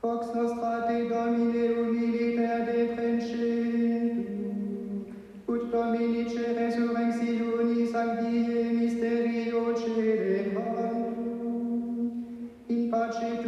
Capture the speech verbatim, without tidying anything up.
Vox nostra te Domine humiliter deprencentur, ut Dominice resurrectione sancti